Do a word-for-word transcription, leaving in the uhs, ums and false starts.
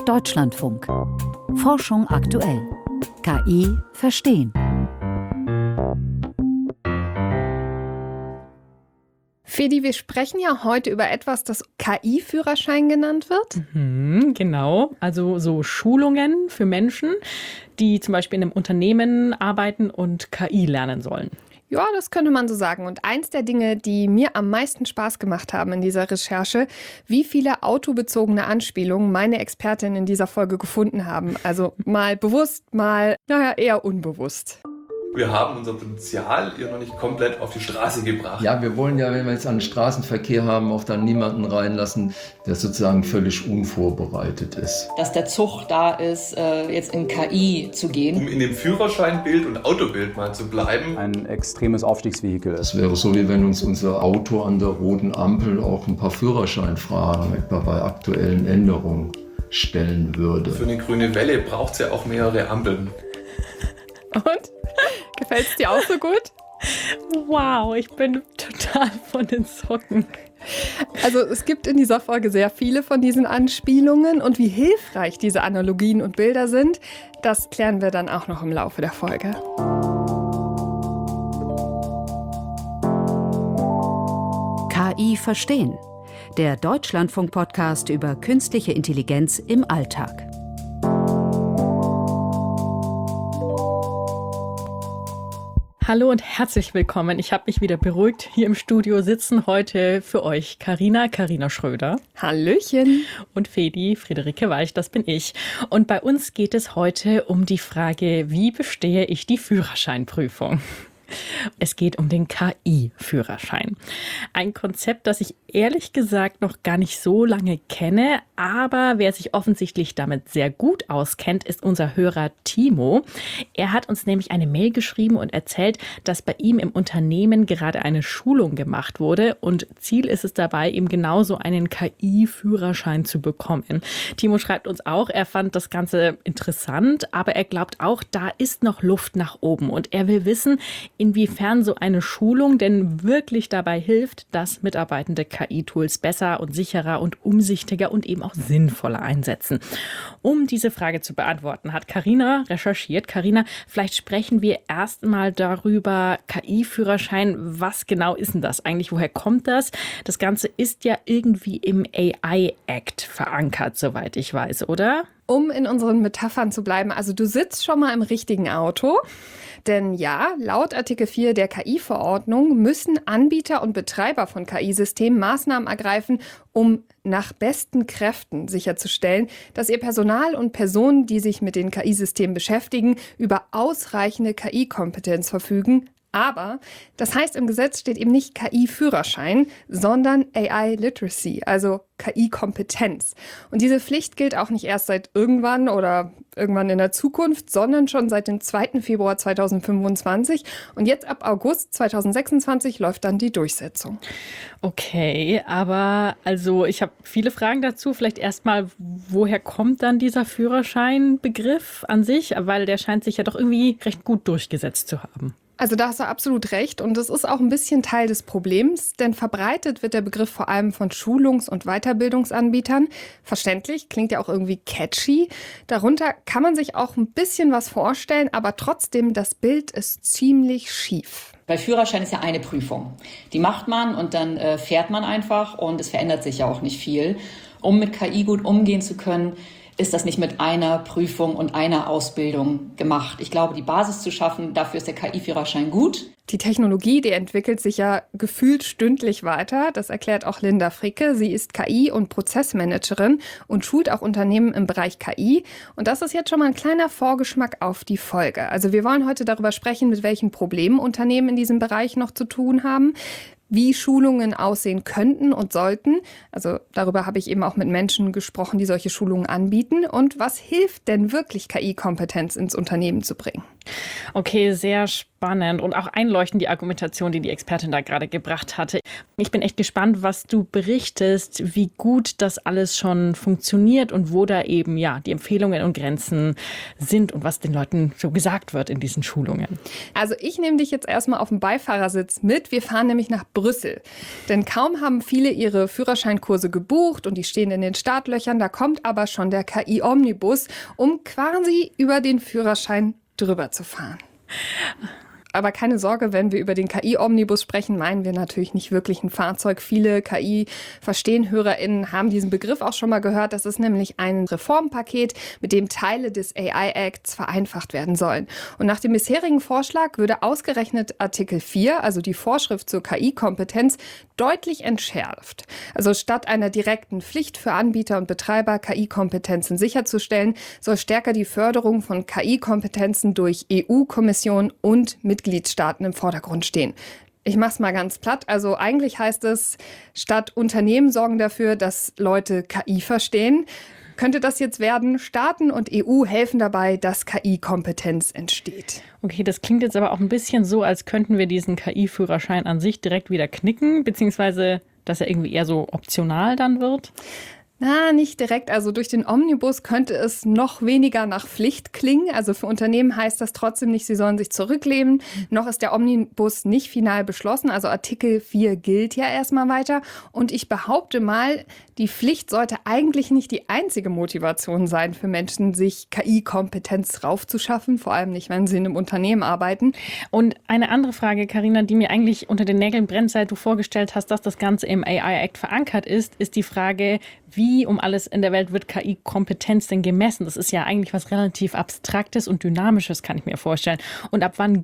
Deutschlandfunk. Forschung aktuell. K I verstehen. Fedi, wir sprechen ja heute über etwas, das K I-Führerschein genannt wird. Mhm, genau, also so Schulungen für Menschen, die zum Beispiel in einem Unternehmen arbeiten und K I lernen sollen. Ja, das könnte man so sagen. Und eins der Dinge, die mir am meisten Spaß gemacht haben in dieser Recherche, wie viele autobezogene Anspielungen meine Expertinnen in dieser Folge gefunden haben. Also mal bewusst, mal, naja, eher unbewusst. Wir haben unser Potenzial hier noch nicht komplett auf die Straße gebracht. Ja, wir wollen ja, wenn wir jetzt einen Straßenverkehr haben, auch dann niemanden reinlassen, der sozusagen völlig unvorbereitet ist. Dass der Zug da ist, jetzt in K I zu gehen. Um in dem Führerscheinbild und Autobild mal zu bleiben. Ein extremes Aufstiegsvehikel. Das wäre so, wie wenn uns unser Auto an der roten Ampel auch ein paar Führerscheinfragen etwa bei aktuellen Änderungen stellen würde. Für eine grüne Welle braucht es ja auch mehrere Ampeln. Und? Gefällt es dir auch so gut? Wow, ich bin total von den Socken. Also es gibt in dieser Folge sehr viele von diesen Anspielungen und wie hilfreich diese Analogien und Bilder sind, das klären wir dann auch noch im Laufe der Folge. K I verstehen. Der Deutschlandfunk-Podcast über künstliche Intelligenz im Alltag. Hallo und herzlich willkommen. Ich habe mich wieder beruhigt. Hier im Studio sitzen heute für euch Carina, Carina Schröder. Hallöchen. Und Fedi, Friederike Weich, das bin ich. Und bei uns geht es heute um die Frage, wie bestehe ich die Führerscheinprüfung? Es geht um den K I-Führerschein. Ein Konzept, das ich ehrlich gesagt noch gar nicht so lange kenne, aber wer sich offensichtlich damit sehr gut auskennt, ist unser Hörer Timo. Er hat uns nämlich eine Mail geschrieben und erzählt, dass bei ihm im Unternehmen gerade eine Schulung gemacht wurde und Ziel ist es dabei, eben genauso einen K I-Führerschein zu bekommen. Timo schreibt uns auch, er fand das Ganze interessant, aber er glaubt auch, da ist noch Luft nach oben und er will wissen, inwiefern so eine Schulung denn wirklich dabei hilft, dass Mitarbeitende K I-Tools besser und sicherer und umsichtiger und eben auch sinnvoller einsetzen. Um diese Frage zu beantworten, hat Carina recherchiert. Carina, vielleicht sprechen wir erst mal darüber, K I-Führerschein, was genau ist denn das eigentlich? Woher kommt das? Das Ganze ist ja irgendwie im A I-Act verankert, soweit ich weiß, oder? Um in unseren Metaphern zu bleiben, also du sitzt schon mal im richtigen Auto. Denn ja, laut Artikel vier der K I-Verordnung müssen Anbieter und Betreiber von K I-Systemen Maßnahmen ergreifen, um nach besten Kräften sicherzustellen, dass ihr Personal und Personen, die sich mit den K I-Systemen beschäftigen, über ausreichende K I-Kompetenz verfügen. Aber das heißt, im Gesetz steht eben nicht K I-Führerschein, sondern A I-Literacy, also K I-Kompetenz. Und diese Pflicht gilt auch nicht erst seit irgendwann oder irgendwann in der Zukunft, sondern schon seit dem zweiten Februar zweitausendfünfundzwanzig. Und jetzt ab August zweitausendsechsundzwanzig läuft dann die Durchsetzung. Okay, aber also ich habe viele Fragen dazu. Vielleicht erstmal, woher kommt dann dieser Führerscheinbegriff an sich? Weil der scheint sich ja doch irgendwie recht gut durchgesetzt zu haben. Also da hast du absolut recht und das ist auch ein bisschen Teil des Problems, denn verbreitet wird der Begriff vor allem von Schulungs- und Weiterbildungsanbietern. Verständlich, klingt ja auch irgendwie catchy. Darunter kann man sich auch ein bisschen was vorstellen, aber trotzdem, das Bild ist ziemlich schief. Weil Führerschein ist ja eine Prüfung. Die macht man und dann äh, fährt man einfach und es verändert sich ja auch nicht viel. Um mit K I gut umgehen zu können, ist das nicht mit einer Prüfung und einer Ausbildung gemacht. Ich glaube, die Basis zu schaffen, dafür ist der K I-Führerschein gut. Die Technologie, die entwickelt sich ja gefühlt stündlich weiter. Das erklärt auch Linda Fricke. Sie ist K I- und Prozessmanagerin und schult auch Unternehmen im Bereich K I. Und das ist jetzt schon mal ein kleiner Vorgeschmack auf die Folge. Also wir wollen heute darüber sprechen, mit welchen Problemen Unternehmen in diesem Bereich noch zu tun haben, wie Schulungen aussehen könnten und sollten. Also darüber habe ich eben auch mit Menschen gesprochen, die solche Schulungen anbieten. Und was hilft denn wirklich, K I-Kompetenz ins Unternehmen zu bringen? Okay, sehr spannend. spannend und auch einleuchtend die Argumentation, die die Expertin da gerade gebracht hatte. Ich bin echt gespannt, was du berichtest, wie gut das alles schon funktioniert und wo da eben ja die Empfehlungen und Grenzen sind und was den Leuten so gesagt wird in diesen Schulungen. Also ich nehme dich jetzt erstmal auf dem Beifahrersitz mit. Wir fahren nämlich nach Brüssel. Denn kaum haben viele ihre Führerscheinkurse gebucht und die stehen in den Startlöchern. Da kommt aber schon der K I-Omnibus, um quasi über den Führerschein drüber zu fahren. Aber keine Sorge, wenn wir über den K I-Omnibus sprechen, meinen wir natürlich nicht wirklich ein Fahrzeug. Viele K I-VerstehenhörerInnen haben diesen Begriff auch schon mal gehört. Das ist nämlich ein Reformpaket, mit dem Teile des A I-Acts vereinfacht werden sollen. Und nach dem bisherigen Vorschlag würde ausgerechnet Artikel vier, also die Vorschrift zur K I-Kompetenz, deutlich entschärft. Also statt einer direkten Pflicht für Anbieter und Betreiber, K I-Kompetenzen sicherzustellen, soll stärker die Förderung von K I-Kompetenzen durch E U-Kommission und Mitgliedstaaten im Vordergrund stehen. Ich mach's mal ganz platt. Also eigentlich heißt es, statt Unternehmen sorgen dafür, dass Leute K I verstehen, könnte das jetzt werden, Staaten und E U helfen dabei, dass K I-Kompetenz entsteht. Okay, das klingt jetzt aber auch ein bisschen so, als könnten wir diesen K I-Führerschein an sich direkt wieder knicken, beziehungsweise dass er irgendwie eher so optional dann wird. Na, nicht direkt. Also durch den Omnibus könnte es noch weniger nach Pflicht klingen. Also für Unternehmen heißt das trotzdem nicht, sie sollen sich zurücklehnen. Noch ist der Omnibus nicht final beschlossen. Also Artikel vier gilt ja erstmal weiter. Und ich behaupte mal, die Pflicht sollte eigentlich nicht die einzige Motivation sein für Menschen, sich K I-Kompetenz raufzuschaffen. Vor allem nicht, wenn sie in einem Unternehmen arbeiten. Und eine andere Frage, Carina, die mir eigentlich unter den Nägeln brennt, seit du vorgestellt hast, dass das Ganze im A I-Act verankert ist, ist die Frage, wie um alles in der Welt wird K I-Kompetenz denn gemessen? Das ist ja eigentlich was relativ Abstraktes und Dynamisches, kann ich mir vorstellen. Und ab wann